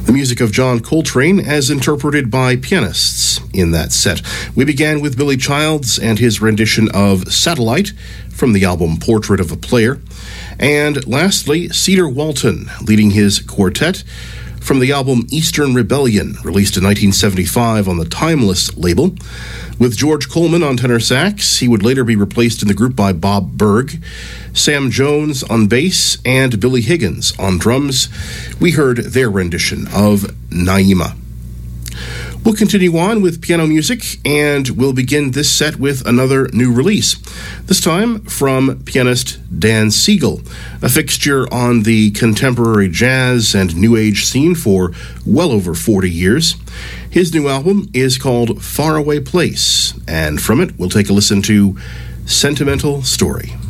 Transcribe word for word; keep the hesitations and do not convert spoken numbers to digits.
The music of John Coltrane as interpreted by pianists in that set. We began with Billy Childs and his rendition of Satellite from the album Portrait of a Player. And lastly, Cedar Walton leading his quartet from the album Eastern Rebellion, released in nineteen seventy-five on the Timeless label. With George Coleman on tenor sax, he would later be replaced in the group by Bob Berg, Sam Jones on bass, and Billy Higgins on drums. We heard their rendition of Naima. We'll continue on with piano music, and we'll begin this set with another new release. This time from pianist Dan Siegel, a fixture on the contemporary jazz and new age scene for well over forty years. His new album is called Faraway Place, and from it we'll take a listen to Sentimental Story.